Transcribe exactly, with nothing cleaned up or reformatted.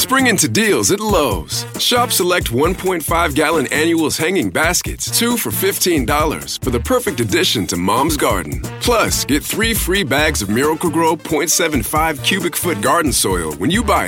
Spring into deals at Lowe's. Shop select one point five gallon annuals hanging baskets, two for fifteen dollars, for the perfect addition to Mom's Garden. Plus, get three free bags of Miracle-Gro point seven five cubic foot garden soil when you buy